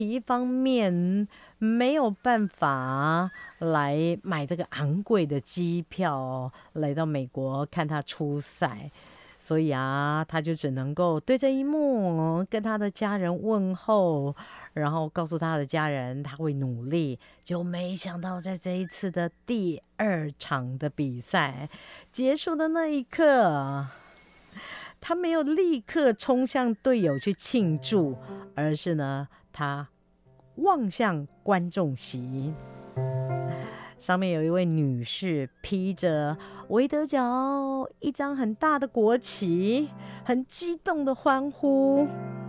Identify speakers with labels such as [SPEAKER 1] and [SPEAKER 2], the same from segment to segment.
[SPEAKER 1] 一方面没有办法来买这个昂贵的机票来到美国看他出赛，所以啊，他就只能够对着荧幕跟他的家人问候，然后告诉他的家人他会努力。就没想到在这一次的第2场的比赛结束的那一刻，他没有立刻冲向队友去庆祝，而是呢，他望向观众席，上面有一位女士披着维德角一张很大的国旗，很激动的欢呼，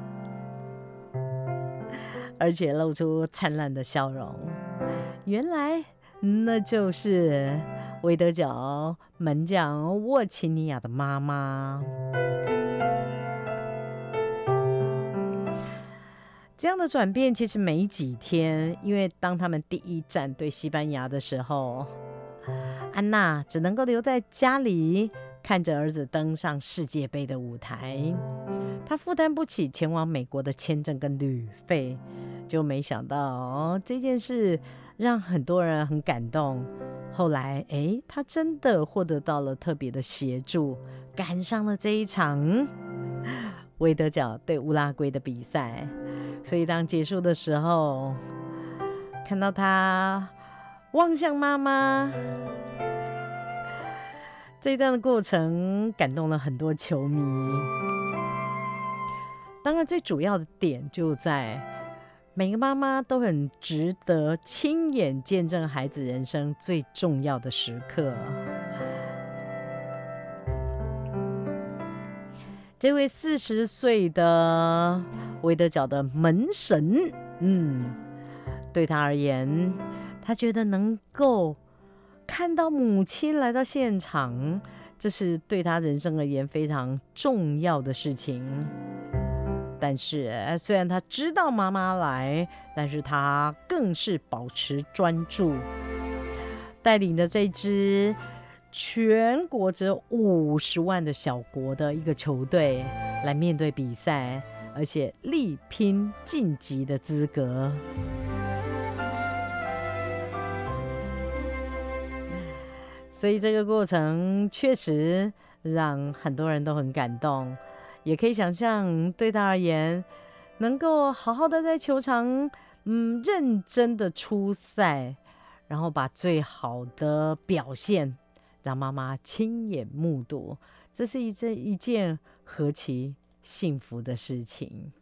[SPEAKER 1] 而且露出灿烂的笑容。原来那就是维德角门将沃奇尼亚的妈妈。这样的转变其实没几天，因为当他们第一战对西班牙的时候，安娜只能够留在家里看着儿子登上世界杯的舞台，她负担不起前往美国的签证跟旅费，就没想到这件事让很多人很感动。后来她真的获得到了特别的协助，赶上了这一场维德角对乌拉圭的比赛。所以当结束的时候，看到他望向妈妈，这一段的过程感动了很多球迷。当然最主要的点就在每个妈妈都很值得亲眼见证孩子人生最重要的时刻。这位40岁的维德角的门神，对他而言，他觉得能够看到母亲来到现场，这是对他人生而言非常重要的事情。但是虽然他知道妈妈来，但是他更是保持专注，带领着这支全国只有50万的小国的一个球队来面对比赛，而且力拼晋级的资格。所以这个过程确实让很多人都很感动，也可以想象对他而言，能够好好的在球场认真的出赛，然后把最好的表现让妈妈亲眼目睹，这是一件何其幸福的事情。